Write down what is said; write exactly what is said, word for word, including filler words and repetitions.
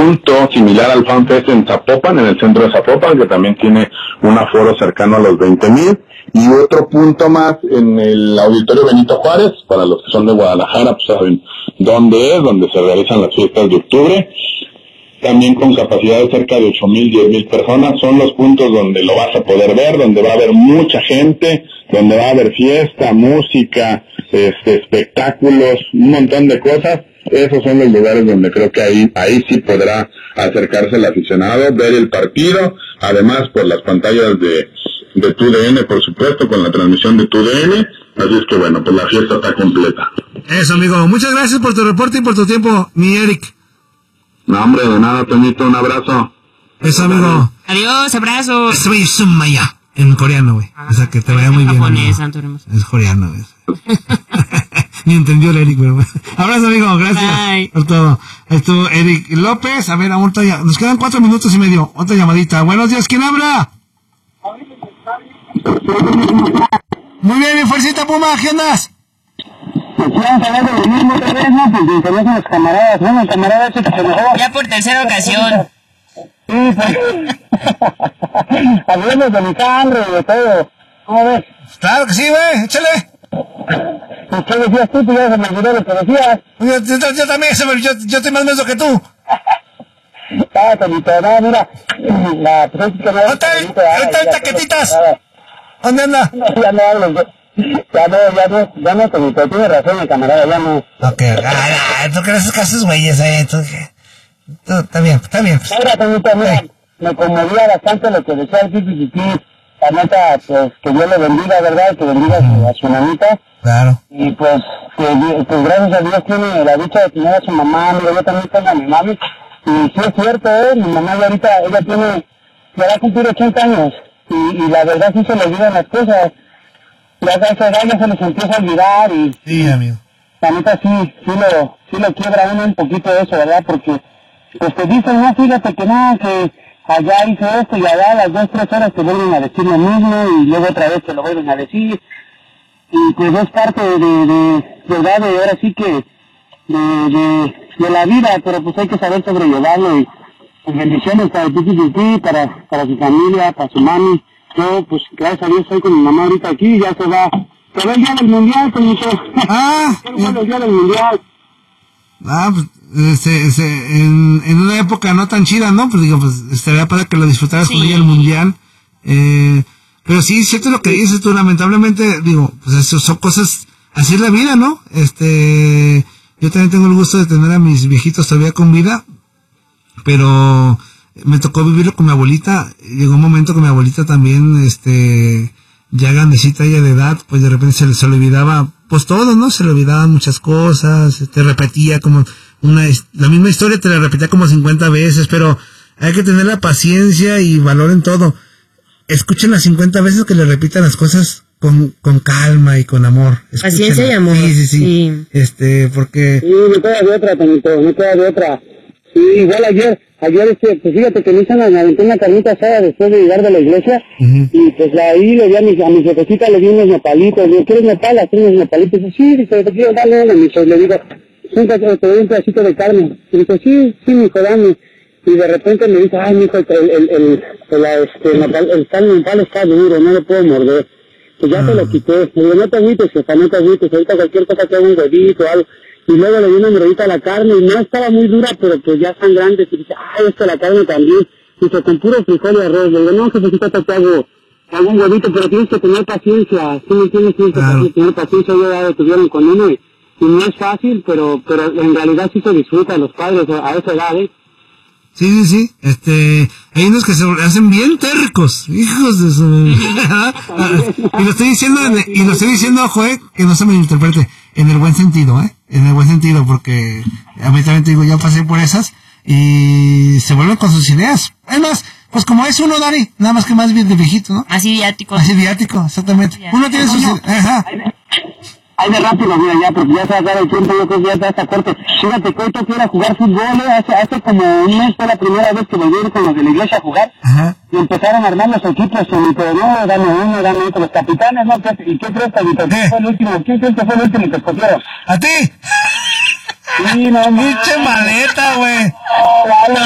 punto similar al FanFest en Zapopan, en el centro de Zapopan, que también tiene un aforo cercano a los veinte mil, y otro punto más en el Auditorio Benito Juárez, para los que son de Guadalajara, pues saben dónde es, donde se realizan las fiestas de octubre, también con capacidad de cerca de ocho mil, diez mil personas. Son los puntos donde lo vas a poder ver, donde va a haber mucha gente, donde va a haber fiesta, música, este, espectáculos, un montón de cosas. Esos son los lugares donde creo que ahí ahí sí podrá acercarse el aficionado, ver el partido, además por las pantallas de de T U D N, por supuesto, con la transmisión de T U D N. Así es que bueno, pues la fiesta está completa. Eso, amigo, muchas gracias por tu reporte y por tu tiempo, mi Eric. No, hombre, de nada, Toñito, un abrazo. Eso, amigo. Adiós, abrazos. Este güey es Sumaya, en coreano, güey. Ah, o sea, que te vaya muy bien. Japonés, es coreano, güey. Ni entendió el Eric, pero bueno. Abrazo, amigo, gracias. Bye. Por todo. Estuvo Eric López. A ver, a otra ya. Nos quedan cuatro minutos y medio. Otra llamadita. Buenos días, ¿quién habla? Muy bien, mi fuercita Puma, ¿qué andas? Ya por tercera ocasión. Hablemos de mi sangre y de todo. ¿Cómo ves? Claro que sí, güey, échale. ¿Qué decías tú? Tú ya se me olvidó lo que decías. Yo, yo, yo también, yo, yo estoy más menso que tú. Ah, Tonito, no, mira. La próxima vez... ¿Dónde están taquetitas? ¿Dónde anda? No, ya no hablo. Ya no, ya no, ya no, Tonito. Tienes razón, mi camarada, ya no. Ok, ah, ah, tú crees que haces güeyes, eh. Tú, tú, está bien, está bien. Mira, Tonito, mira, sí. Me conmovía bastante lo que decía el Titi Titi. La neta, pues, que Dios le bendiga, ¿verdad? Que bendiga uh-huh. a su mamita. Claro. Y pues, que pues, gracias a Dios tiene la dicha de tener a su mamá. Mira, yo también tengo a mi mami. Y sí es cierto, ¿eh? Mi mamá ya ahorita, ella tiene, ya va a cumplir ochenta años. Y, y la verdad sí se le olvidan las cosas. Ya a esa edad ya se les empieza a olvidar y... Sí, amigo. La neta sí, sí lo, sí lo quiebra uno un poquito eso, ¿verdad? Porque, pues te dicen, no, fíjate que no, que... allá hice esto y allá a las dos, tres horas te vuelven a decir lo mismo y luego otra vez te lo vuelven a decir. Y pues es parte de, de, verdad, de ahora sí que, de, de, de la vida, pero pues hay que saber sobrellevarlo y pues, bendiciones para ti, ti, para, para su familia, para su mami. Yo, pues gracias a Dios estoy con mi mamá ahorita aquí, ya se va, se va el día del mundial, con mucho. Ah, el día del mundial. Ah, pues, se, se, en, en una época no tan chida, ¿no? Pues digo, pues estaría para que lo disfrutaras sí. con ella el mundial. Eh, pero sí, cierto lo que dices tú, lamentablemente, digo, pues eso son cosas, así es la vida, ¿no? Este, yo también tengo el gusto de tener a mis viejitos todavía con vida, pero me tocó vivirlo con mi abuelita. Llegó un momento con mi abuelita también, este, ya grandecita ella de edad, pues de repente se, se le olvidaba, pues todo, ¿no? Se le olvidaban muchas cosas, te repetía como una, la misma historia te la repetía como cincuenta veces, pero hay que tener la paciencia y valor en todo. Escuchen las cincuenta veces que le repitan las cosas con, con calma y con amor. Escúchenla. Paciencia y amor. Sí, sí, sí, sí. Este, porque... Sí, no queda de otra, Tonito, no queda de otra. Sí, igual ayer, ayer este, pues fíjate que me hizo una, me aventé una carnita asada después de llegar de la iglesia, uh-huh. y pues ahí le di a mi, a mi jefecita, le di unos nopalitos, le digo, ¿quieres nopal? Hacer unos nopalitos, y dice, sí, dice, te quiero darle uno, y le digo, siéntate, te doy un pedacito de carne, y dice, sí, sí, mijo, dame, y de repente me dice, ay, mijo, el, el, el, el, el, este, el, nopal, el tal nopal está duro, no lo puedo morder, pues ya uh-huh. te lo quité, le digo, no te agüites, jefa, no te agüites, ahorita cualquier cosa que haga un huevito o algo. Y luego le di una mordidita a la carne y no estaba muy dura, pero pues ya están grandes. Y dice, ay, esto la carne también. Dice, con puro frijol y arroz. Le digo, no, jefecita, te hago, te hago un huevito, pero tienes que tener paciencia. ¿Sí me entiendes? Tienes que claro. tener paciencia. Yo ya tuvieron con uno y, y no es fácil, pero pero en realidad sí se disfruta los padres a esa edad, ¿eh? Sí, sí, sí. Este, hay unos que se hacen bien tercos, hijos de su... y lo estoy diciendo, en, y lo estoy diciendo, ojo, eh, que no se me interprete, en el buen sentido, eh, en el buen sentido, porque a mí también te digo, ya pasé por esas, y se vuelven con sus ideas. Además, pues como es uno, Dari, nada más que más bien de viejito, ¿no? Así viático. Así viático, exactamente. Viático. Uno tiene sus... No, ajá. Hay de rápido, mira, ya, porque ya se va a dar el tiempo, yo creo que ya está hasta corto. Fíjate que hoy tú quieras jugar fútbol, ¿eh? hace, hace como un mes fue la primera vez que volví a ir con los de la iglesia a jugar. Ajá. Y empezaron a armar los equipos, y pero no, dame uno, dame otro, los capitanes, ¿no? ¿Y qué crees, Tabito? ¿Quién fue el último? ¿Quién crees que fue el último que escogieron? ¿A ti? Sí, no, ¡Pinche maleta, güey!